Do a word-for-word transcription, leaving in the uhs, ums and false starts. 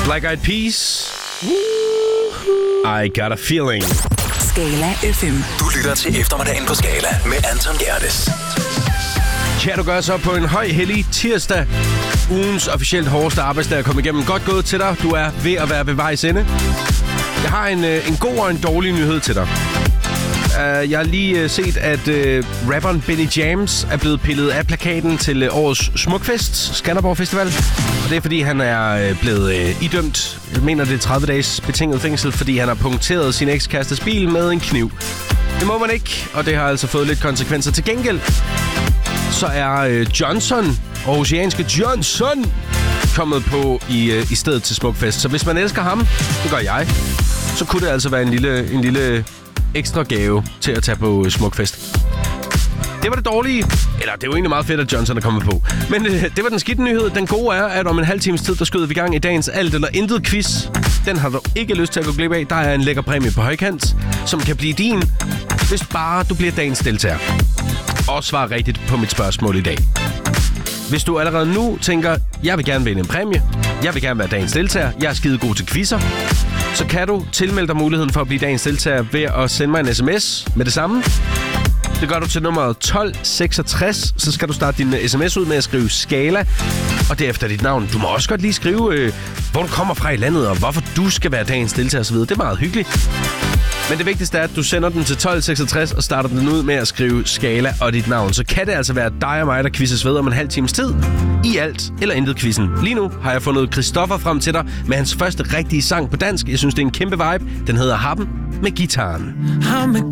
Black Eyed Peas. I got a feeling. Skala F M. Du lytter til eftermiddagen på Skala med Anton Gerdes. Kan du gøre så på en høj hellig tirsdag? Ugens officielt hårdeste arbejdsdag er kommet igennem. Godt gået til dig. Du er ved at være ved vejs ende. Jeg har en, en god og en dårlig nyhed til dig. Uh, jeg har lige uh, set, at uh, rapperen Benny James er blevet pillet af plakaten til uh, årets Smukfest, Skanderborg Festival. Og det er, fordi han er uh, blevet uh, idømt, jeg mener det er tredive dages betinget fængsel, fordi han har punkteret sin ekskærestes bil med en kniv. Det må man ikke, og det har altså fået lidt konsekvenser. Til gengæld så er uh, Johnson, aarhusianske Johnson, kommet på i, uh, i stedet til Smukfest. Så hvis man elsker ham, det gør jeg, så kunne det altså være en lille... En lille ekstra gave til at tage på Smukfest. Det var det dårlige. Eller det er jo egentlig meget fedt, at Johnson er kommet på. Men øh, det var den skidte nyhed. Den gode er, at om en halv times tid, der skyder vi i gang i dagens alt eller intet quiz. Den har du ikke lyst til at gå glip af. Der er en lækker præmie på højkant, som kan blive din, hvis bare du bliver dagens deltager. Og svar rigtigt på mit spørgsmål i dag. Hvis du allerede nu tænker, jeg vil gerne vinde en præmie, jeg vil gerne være dagens deltager, jeg er skide god til quizzer, så kan du tilmelde dig muligheden for at blive dagens deltager ved at sende mig en sms med det samme. Det gør du til nummeret tolv seksogtres, så skal du starte din sms ud med at skrive Skala, og derefter dit navn. Du må også godt lige skrive, øh, hvor du kommer fra i landet, og hvorfor du skal være dagens deltager osv. Det er meget hyggeligt. Men det vigtigste er, at du sender den til tolv seksogtres og starter den ud med at skrive Skala og dit navn. Så kan det altså være dig og mig, der quizzes ved om en halv times tid i alt eller intet quizzen. Lige nu har jeg fundet Christoffer frem til dig med hans første rigtige sang på dansk. Jeg synes, det er en kæmpe vibe. Den hedder Happen med gitaren.